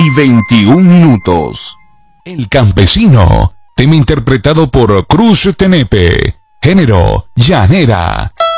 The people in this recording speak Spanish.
7:21. El campesino, tema interpretado por Cruz Tenepe, género llanera.